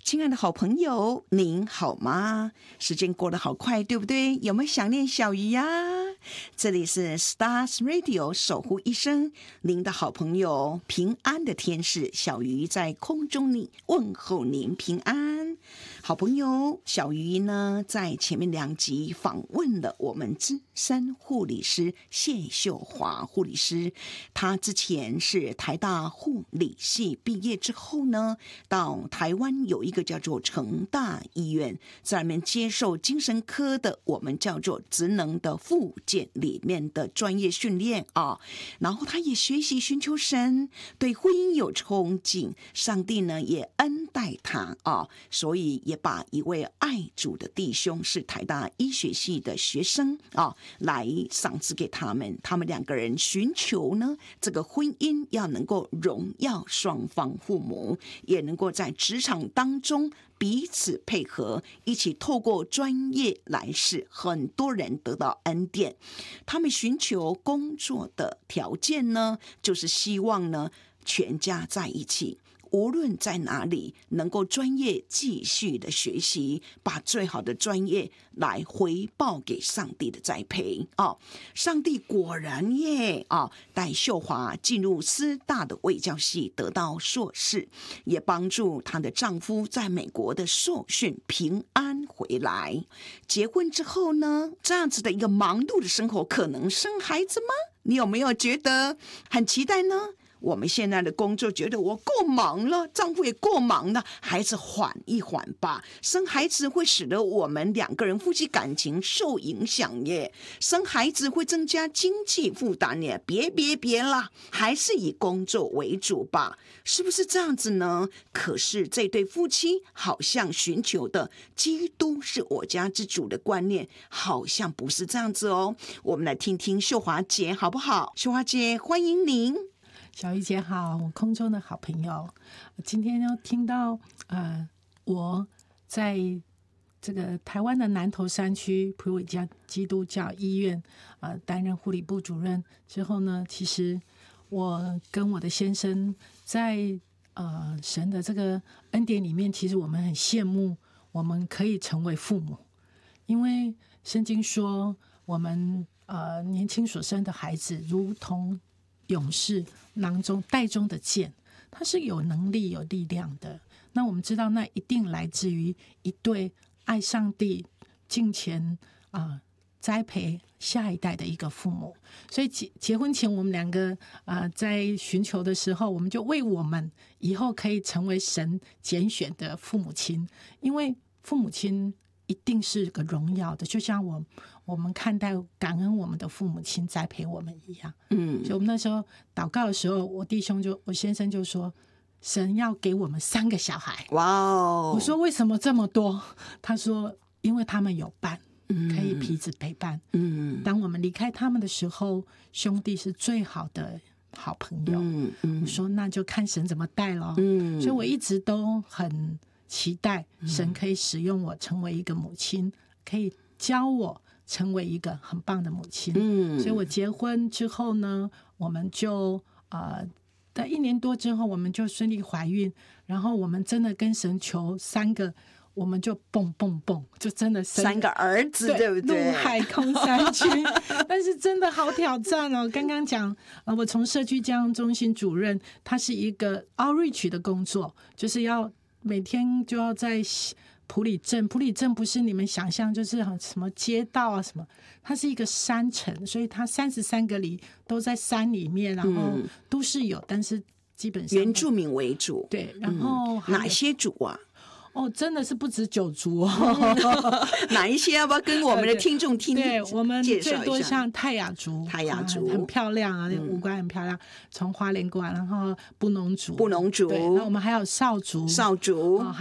亲爱的好朋友，您好吗？时间过得好快，对不对？有没有想念小鱼呀？这里是 Stars Radio 守护一生，您的好朋友，平安的天使小鱼在空中里问候您平安。好朋友小鱼呢，在前面2集访问了我们资深护理师谢秀华护理师。她之前是台大护理系毕业之后呢，到台湾有一个叫做成大医院，在那边接受精神科的我们叫做职能的复健里面的专业训练啊。然后她也学习寻求神，对婚姻有憧憬，上帝呢也恩待她啊，所以也把一位爱主的弟兄是台大医学系的学生啊，来赏赐给他们。他们2个人寻求呢，这个婚姻要能够荣耀双方父母，也能够在职场当中彼此配合，一起透过专业来使很多人得到恩典。他们寻求工作的条件呢，就是希望呢全家在一起，无论在哪里能够专业继续的学习，把最好的专业来回报给上帝的栽培哦。上帝果然耶带秀华进入师大的卫教系得到硕士，也帮助她的丈夫在美国的受训平安回来。结婚之后呢，这样子的一个忙碌的生活，可能生孩子吗？你有没有觉得很期待呢？我们现在的工作觉得我够忙了，丈夫也够忙了，孩子缓一缓吧。生孩子会使得我们2个人夫妻感情受影响耶，生孩子会增加经济负担耶，别啦，还是以工作为主吧，是不是这样子呢？可是这对夫妻好像寻求的基督是我家之主的观念，好像不是这样子哦。我们来听听秀华姐好不好？秀华姐，欢迎您。 小玉姐好，我空中的好朋友，今天要听到我在这个台湾的南投山区普伟家基督教医院担任护理部主任之后呢，其实我跟我的先生在神的这个恩典里面，其实我们很羡慕我们可以成为父母，因为圣经说我们年轻所生的孩子如同勇士囊中袋中的剑，他是有能力有力量的。那我们知道那一定来自于一对爱上帝敬虔栽培下一代的一个父母。所以结婚前我们2个在寻求的时候，我们就为我们以后可以成为神拣选的父母亲，因为父母亲一定是个荣耀的，就像我们看待感恩我们的父母亲栽培我们一样。所以我们那时候祷告的时候，我先生就说，神要给我们3个小孩。 哇哦！ 我说为什么这么多？他说因为他们有伴，可以彼此陪伴。当我们离开他们的时候，兄弟是最好的好朋友。我说那就看神怎么带咯。所以我一直都很期待神可以使用我成为一个母亲，可以教我成为一个很棒的母亲。所以我结婚之后呢，我们就在1年多之后，我们就顺利怀孕，然后我们真的跟神求3个，我们就蹦，就真的生 3个儿子，对不对？ 陆海空3军但是真的好挑战哦。刚刚讲我从社区教养中心主任，它是一个 outreach 的工作，就是要每天就要在埔里镇不是你们想象就是什么街道啊什么，它是一个山城，所以它33个里都在山里面，然后都是有，但是基本上原住民为主。 对，然后哪些族啊？ 真的是不止9族哦。 哪一些要不要跟我们的听众对，我们最多像泰雅族，很漂亮啊，五官很漂亮，从花莲过来，然后布农族， 对， 那我们还有少族，